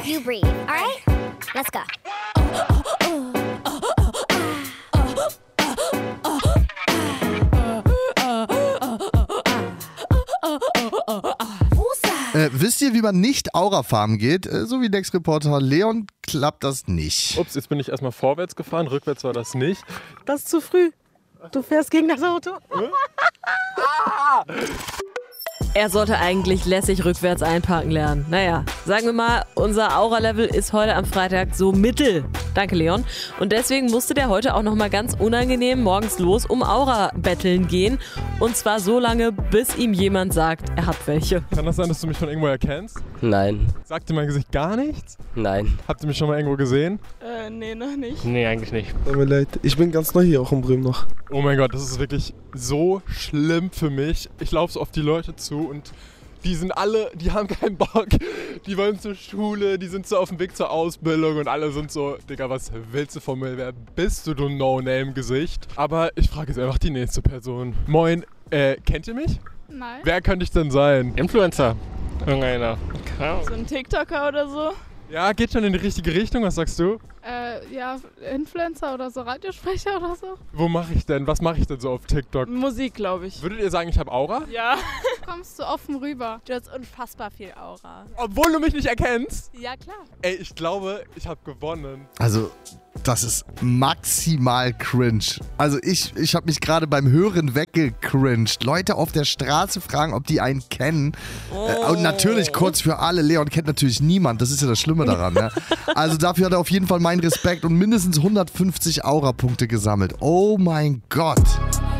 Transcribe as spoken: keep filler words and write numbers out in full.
You breathe, alright? Let's go. Äh, wisst ihr, wie man nicht Aura farmen geht? Äh, so wie Dex-Reporter Leon klappt das nicht. Ups, jetzt bin ich erstmal vorwärts gefahren, rückwärts war das nicht. Das ist zu früh. Du fährst gegen das Auto. Er sollte eigentlich lässig rückwärts einparken lernen. Naja, sagen wir mal, unser Aura-Level ist heute am Freitag so mittel. Danke, Leon. Und deswegen musste der heute auch nochmal ganz unangenehm morgens los um Aura-Betteln gehen. Und zwar so lange, bis ihm jemand sagt, er hat welche. Kann das sein, dass du mich von irgendwo erkennst? Nein. Sagt dir mein Gesicht gar nichts? Nein. Habt ihr mich schon mal irgendwo gesehen? Äh, nee, noch nicht. Nee, eigentlich nicht. Tut mir leid, ich bin ganz neu hier auch in Bremen noch. Oh mein Gott, das ist wirklich so schlimm für mich. Ich laufe so auf die Leute zu und die sind alle, die haben keinen Bock. Die wollen zur Schule, die sind so auf dem Weg zur Ausbildung und alle sind so, Digga, was willst du von mir? Wer bist du, du No-Name-Gesicht? Aber ich frage jetzt einfach die nächste Person. Moin, äh, kennt ihr mich? Nein. Wer könnte ich denn sein? Influencer. Irgendeiner. So ein TikToker oder so? Ja, geht schon in die richtige Richtung, was sagst du? Äh, ja, Influencer oder so, Radiosprecher oder so? Wo mache ich denn? Was mache ich denn so auf TikTok? Musik, glaube ich. Würdet ihr sagen, ich habe Aura? Ja. Kommst du offen rüber? Du hast unfassbar viel Aura. Obwohl du mich nicht erkennst? Ja, klar. Ey, ich glaube, ich habe gewonnen. Also, das ist maximal cringe. Also ich, ich habe mich gerade beim Hören weggecringed. Leute auf der Straße fragen, ob die einen kennen. Oh. Äh, und natürlich kurz für alle, Leon kennt natürlich niemand. Das ist ja das Schlimme daran. Ja. Also dafür hat er auf jeden Fall meinen Respekt und mindestens hundertfünfzig Aura-Punkte gesammelt. Oh mein Gott.